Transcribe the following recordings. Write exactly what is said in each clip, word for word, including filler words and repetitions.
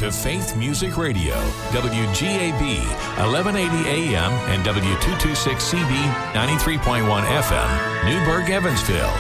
to Faith Music Radio, W G A B, eleven eighty A M and W two twenty-six C B, ninety-three point one F M, Newburgh, Evansville.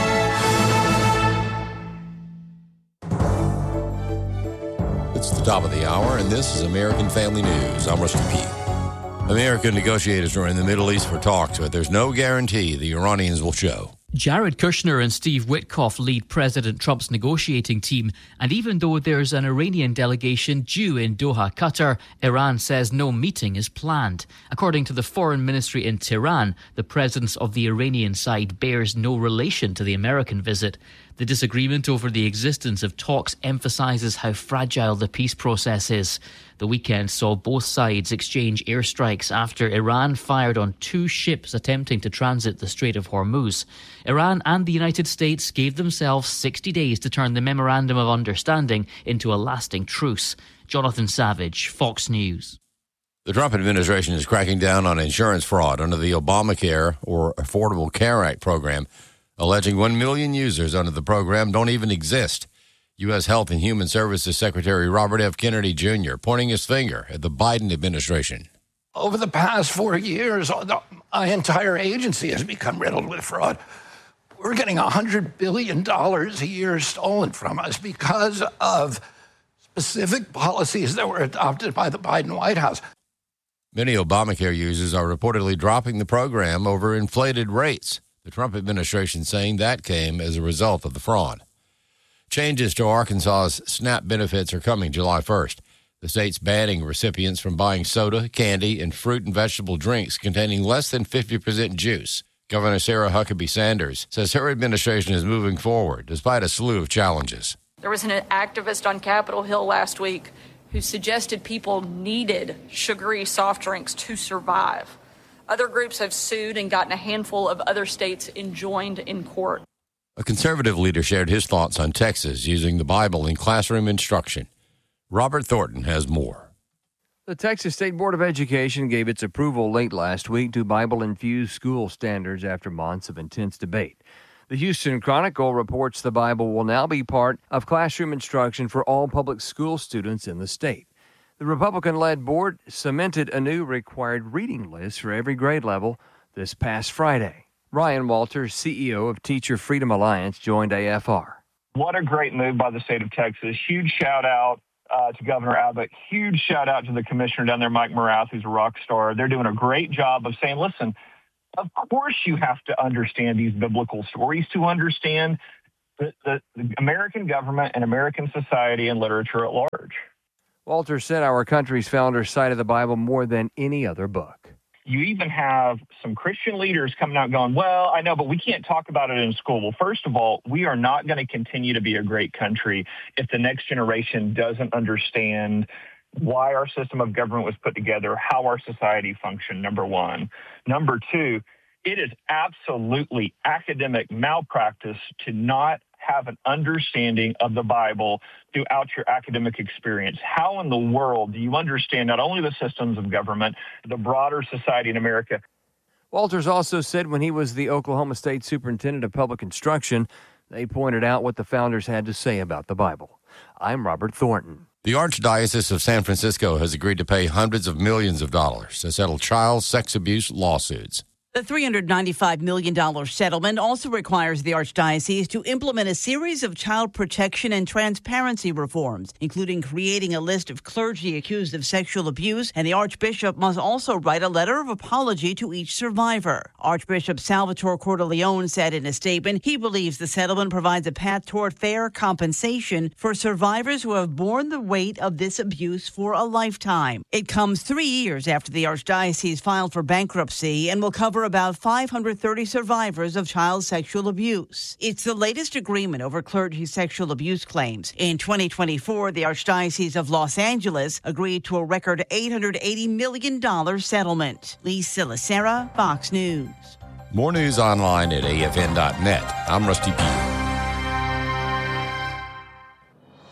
It's the top of the hour, and this is American Family News. I'm Rusty Peete. American negotiators are in the Middle East for talks, but there's no guarantee the Iranians will show. Jared Kushner and Steve Witkoff lead President Trump's negotiating team, and even though there's an Iranian delegation due in Doha, Qatar, Iran says no meeting is planned. According to the Foreign Ministry in Tehran, the presence of the Iranian side bears no relation to the American visit. The disagreement over the existence of talks emphasises how fragile the peace process is. The weekend saw both sides exchange airstrikes after Iran fired on two ships attempting to transit the Strait of Hormuz. Iran and the United States gave themselves sixty days to turn the Memorandum of Understanding into a lasting truce. Jonathan Savage, Fox News. The Trump administration is cracking down on insurance fraud under the Obamacare or Affordable Care Act program, alleging one million users under the program don't even exist. U S. Health and Human Services Secretary Robert F. Kennedy Junior pointing his finger at the Biden administration. Over the past four years, my entire agency has become riddled with fraud. We're getting one hundred billion dollars a year stolen from us because of specific policies that were adopted by the Biden White House. Many Obamacare users are reportedly dropping the program over inflated rates. The Trump administration saying that came as a result of the fraud. Changes to Arkansas's SNAP benefits are coming July first. The state's banning recipients from buying soda, candy, and fruit and vegetable drinks containing less than fifty percent juice. Governor Sarah Huckabee Sanders says her administration is moving forward despite a slew of challenges. There was an activist on Capitol Hill last week who suggested people needed sugary soft drinks to survive. Other groups have sued and gotten a handful of other states enjoined in court. A conservative leader shared his thoughts on Texas using the Bible in classroom instruction. Robert Thornton has more. The Texas State Board of Education gave its approval late last week to Bible-infused school standards after months of intense debate. The Houston Chronicle reports the Bible will now be part of classroom instruction for all public school students in the state. The Republican-led board cemented a new required reading list for every grade level this past Friday. Ryan Walters, C E O of Teacher Freedom Alliance, joined A F R. What a great move by the state of Texas. Huge shout out uh, to Governor Abbott. Huge shout out to the commissioner down there, Mike Morath, who's a rock star. They're doing a great job of saying, listen, of course you have to understand these biblical stories to understand the, the, the American government and American society and literature at large. Walters said our country's founders cited the Bible more than any other book. You even have some Christian leaders coming out going, well, I know, but we can't talk about it in school. Well, first of all, we are not going to continue to be a great country if the next generation doesn't understand why our system of government was put together, how our society functioned, number one. Number two, it is absolutely academic malpractice to not have an understanding of the Bible throughout your academic experience. How in the world do you understand not only the systems of government, the broader society in America? Walters also said when he was the Oklahoma State Superintendent of Public Instruction, they pointed out what the founders had to say about the Bible. I'm Robert Thornton. The Archdiocese of San Francisco has agreed to pay hundreds of millions of dollars to settle child sex abuse lawsuits. The three hundred ninety-five million dollars settlement also requires the Archdiocese to implement a series of child protection and transparency reforms, including creating a list of clergy accused of sexual abuse, and the Archbishop must also write a letter of apology to each survivor. Archbishop Salvatore Cordileone said in a statement he believes the settlement provides a path toward fair compensation for survivors who have borne the weight of this abuse for a lifetime. It comes three years after the Archdiocese filed for bankruptcy and will cover about five hundred thirty survivors of child sexual abuse. It's the latest agreement over clergy sexual abuse claims. In twenty twenty-four, the Archdiocese of Los Angeles agreed to a record eight hundred eighty million dollars settlement. Lisa Lacera, Fox News. More news online at A F N dot net. I'm Rusty Peete.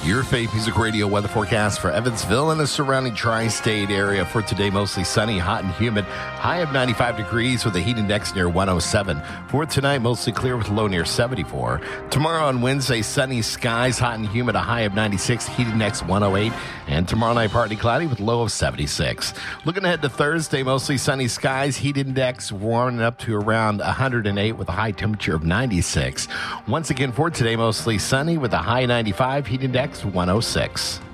Your Faith Music Radio weather forecast for Evansville and the surrounding tri-state area. For today, mostly sunny, hot and humid. High of ninety-five degrees with a heat index near one oh seven. For tonight, mostly clear with a low near seventy-four. Tomorrow on Wednesday, sunny skies, hot and humid, a high of ninety-six, heat index one oh eight. And tomorrow night, partly cloudy with a low of seventy-six. Looking ahead to Thursday, mostly sunny skies, heat index warming up to around one hundred eight with a high temperature of ninety-six. Once again for today, mostly sunny with a high ninety-five, heat index one oh six.